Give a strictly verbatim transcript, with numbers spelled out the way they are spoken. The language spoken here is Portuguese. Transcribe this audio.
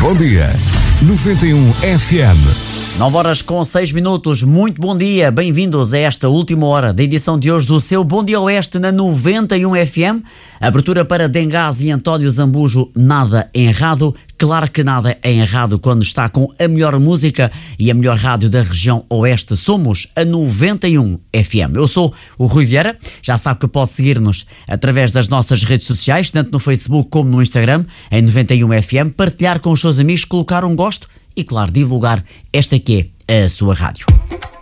Bom dia. noventa e um F M. nove horas com seis minutos, muito bom dia, bem-vindos a esta última hora da edição de hoje do seu Bom Dia Oeste na noventa e um F M. Abertura para Dengás e António Zambujo, nada é errado. Claro que nada é errado quando está com a melhor música e a melhor rádio da região Oeste. Somos a noventa e um F M. Eu sou o Rui Vieira, já sabe que pode seguir-nos através das nossas redes sociais, tanto no Facebook como no Instagram, em noventa e um F M, partilhar com os seus amigos, colocar um gosto e, claro, divulgar esta que é a sua rádio.